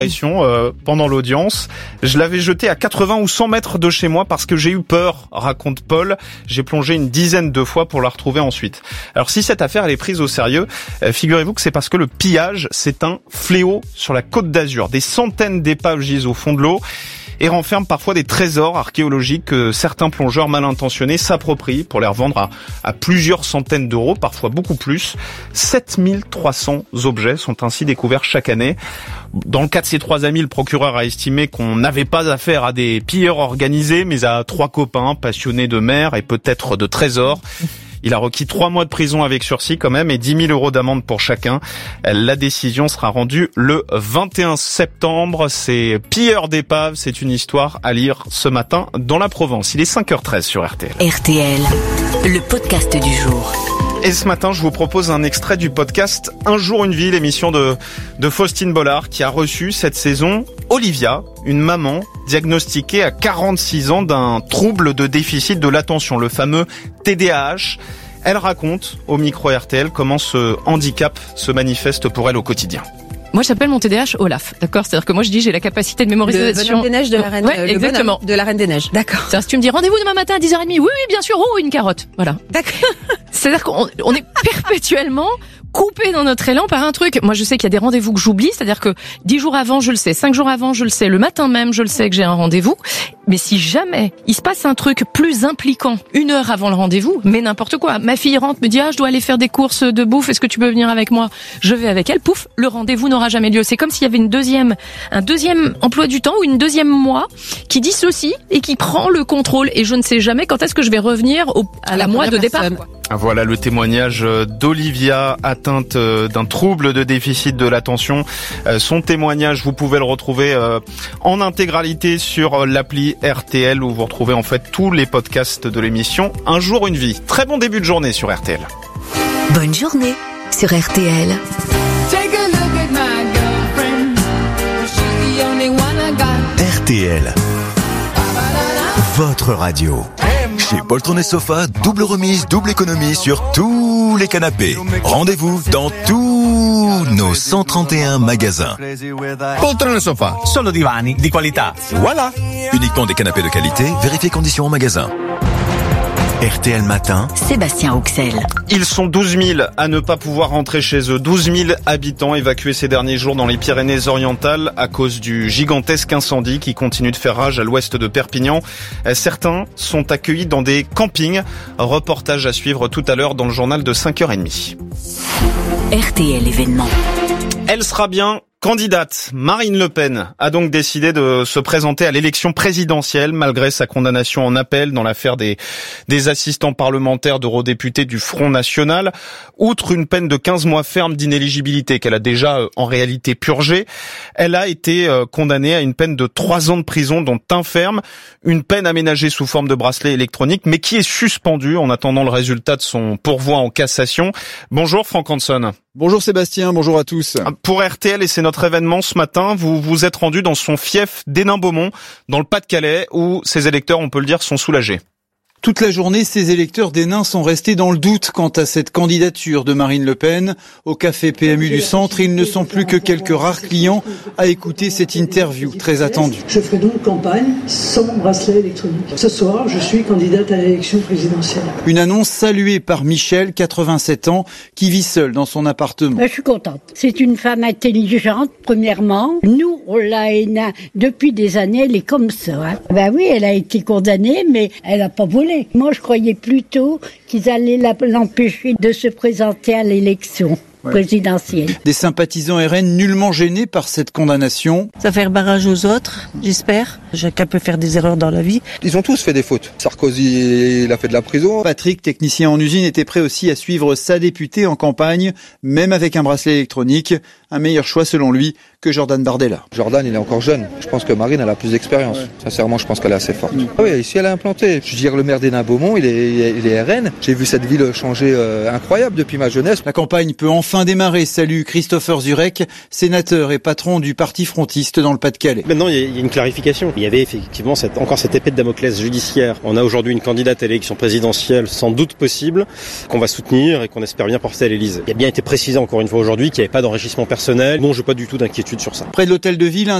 Pendant l'audience, je l'avais jeté à 80 ou 100 mètres de chez moi parce que j'ai eu peur, raconte Paul. J'ai plongé une dizaine de fois pour la retrouver ensuite. Alors si cette affaire elle est prise au sérieux, figurez-vous que c'est parce que le pillage, c'est un fléau sur la Côte d'Azur. Des centaines d'épaves gisent au fond de l'eau et renferment parfois des trésors archéologiques que certains plongeurs mal intentionnés s'approprient pour les revendre à plusieurs centaines d'euros, parfois beaucoup plus. 7300 objets sont ainsi découverts chaque année. Dans le cas de ces 3 amis, le procureur a estimé qu'on n'avait pas affaire à des pilleurs organisés, mais à 3 copains passionnés de mer et peut-être de trésors. Il a requis 3 mois de prison avec sursis quand même et 10 000 € d'amende pour chacun. La décision sera rendue le 21 septembre. C'est pilleurs d'épaves, c'est une histoire à lire ce matin dans la Provence. Il est 5h13 sur RTL. RTL, le podcast du jour. Et ce matin, je vous propose un extrait du podcast Un jour une vie, l'émission de Faustine Bollard qui a reçu cette saison Olivia, une maman diagnostiquée à 46 ans d'un trouble de déficit de l'attention, le fameux TDAH. Elle raconte au micro RTL comment ce handicap se manifeste pour elle au quotidien. Moi, j'appelle mon TDAH Olaf, d'accord ? C'est-à-dire que moi, je dis j'ai la capacité de mémorisation. Le bonhomme des neiges de la reine. Ouais, exactement. De la reine des neiges. D'accord. C'est-à-dire, si tu me dis rendez-vous demain matin à 10h30, oui, bien sûr, une carotte. Voilà. D'accord. C'est-à-dire qu'on est perpétuellement coupé dans notre élan par un truc. Moi, je sais qu'il y a des rendez-vous que j'oublie, c'est-à-dire que 10 jours avant, je le sais, 5 jours avant, je le sais, le matin même, je le sais que j'ai un rendez-vous. Mais si jamais il se passe un truc plus impliquant 1 heure avant le rendez-vous, mais n'importe quoi. Ma fille rentre, me dit je dois aller faire des courses de bouffe, est-ce que tu peux venir avec moi ? Je vais avec elle, pouf, le rendez-vous n'aura jamais lieu. C'est comme s'il y avait un deuxième emploi du temps ou une deuxième moi qui dissocie et qui prend le contrôle. Et je ne sais jamais quand est-ce que je vais revenir à la moi de départ. Quoi. Voilà le témoignage d'Olivia, atteinte d'un trouble de déficit de l'attention. Son témoignage, vous pouvez le retrouver en intégralité sur l'appli RTL où vous retrouvez en fait tous les podcasts de l'émission Un jour une vie. Très bon début de journée sur RTL. Bonne journée sur RTL. RTL, votre radio. Chez Poltron et Sofa, double remise, double économie sur tous les canapés. Rendez-vous dans tous nos 131 magasins. Poltron e Sofa, solo divani di qualità. Voilà. Uniquement des canapés de qualité, vérifiez conditions en magasin. RTL Matin, Sébastien Auxel. Ils sont 12 000 à ne pas pouvoir rentrer chez eux. 12 000 habitants évacués ces derniers jours dans les Pyrénées-Orientales à cause du gigantesque incendie qui continue de faire rage à l'ouest de Perpignan. Certains sont accueillis dans des campings. Reportage à suivre tout à l'heure dans le journal de 5h30. RTL événement. Elle sera bien candidate. Marine Le Pen a donc décidé de se présenter à l'élection présidentielle malgré sa condamnation en appel dans l'affaire des assistants parlementaires d'eurodéputés du Front National. Outre une peine de 15 mois ferme d'inéligibilité qu'elle a déjà en réalité purgée, elle a été condamnée à une peine de 3 ans de prison dont 1 ferme, une peine aménagée sous forme de bracelet électronique mais qui est suspendue en attendant le résultat de son pourvoi en cassation. Bonjour Franck Hanson. Bonjour Sébastien, bonjour à tous. Pour RTL, et c'est notre événement ce matin, vous vous êtes rendu dans son fief d'Hénin-Beaumont, dans le Pas-de-Calais, où ses électeurs, on peut le dire, sont soulagés. Toute la journée, ces électeurs d'Hénin sont restés dans le doute quant à cette candidature de Marine Le Pen. Au café PMU du centre, ils ne sont plus que quelques rares clients à écouter cette interview très attendue. Je ferai donc campagne sans bracelet électronique. Ce soir, je suis candidate à l'élection présidentielle. Une annonce saluée par Michel, 87 ans, qui vit seul dans son appartement. Je suis contente. C'est une femme intelligente, premièrement. Nous, on l'a Hénin depuis des années, elle est comme ça. Oui, elle a été condamnée, mais elle n'a pas volé. Moi, je croyais plutôt qu'ils allaient l'empêcher de se présenter à l'élection présidentielle. Des sympathisants RN nullement gênés par cette condamnation. Ça fait barrage aux autres, j'espère. Chacun peut faire des erreurs dans la vie. Ils ont tous fait des fautes. Sarkozy, il a fait de la prison. Patrick, technicien en usine, était prêt aussi à suivre sa députée en campagne, même avec un bracelet électronique. Un meilleur choix selon lui que Jordan Bardella. Jordan, il est encore jeune. Je pense que Marine, elle a plus d'expérience. Sincèrement, je pense qu'elle est assez forte. Ah oui, ici, elle a implanté. Je veux dire, le maire d'Hénin-Beaumont, il est RN. J'ai vu cette ville changer incroyable depuis ma jeunesse. La campagne peut enfin démarrer. Salut Christopher Zurek, sénateur et patron du parti frontiste dans le Pas-de-Calais. Maintenant, il y a une clarification. Il y avait effectivement encore cette épée de Damoclès judiciaire. On a aujourd'hui une candidate à l'élection présidentielle sans doute possible, qu'on va soutenir et qu'on espère bien porter à l'Élysée. Il a bien été précisé encore une fois aujourd'hui qu'il n'y avait pas d'enrichissement personnel personnel. Non, j'ai pas du tout d'inquiétude sur ça. Près de l'hôtel de ville,